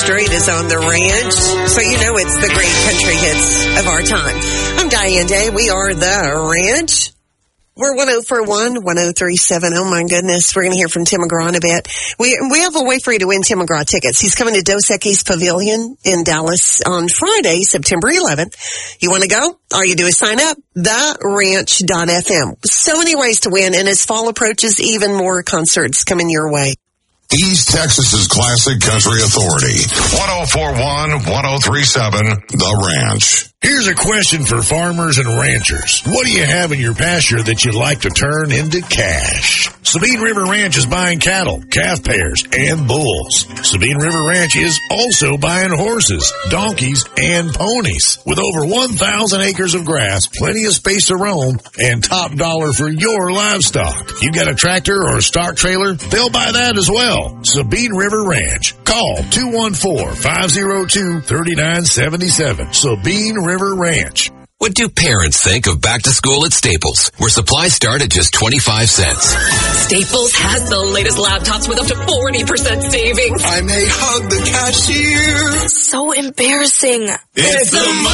Street is on the ranch, so you know it's the great country hits of our time. I'm Diane Day. We are the ranch. We're 104.1, 103.7. Oh my goodness. We're going to hear from Tim McGraw in a bit. We have a way for you to win Tim McGraw tickets. He's coming to Dos Equis Pavilion in Dallas on Friday, September 11th. You want to go? All you do is sign up, theranch.fm. So many ways to win, and as fall approaches, even more concerts coming your way. East Texas's classic country authority. 104.1, 103.7, The Ranch. Here's a question for farmers and ranchers. What do you have in your pasture that you'd like to turn into cash? Sabine River Ranch is buying cattle, calf pairs, and bulls. Sabine River Ranch is also buying horses, donkeys, and ponies. With over 1,000 acres of grass, plenty of space to roam, and top dollar for your livestock. You got a tractor or a stock trailer? They'll buy that as well. Sabine River Ranch. Call 214-502-3977. Sabine River Ranch. What do parents think of back to school at Staples, where supplies start at just 25 cents? Staples has the latest laptops with up to 40% savings. I may hug the cashier. So embarrassing. It's the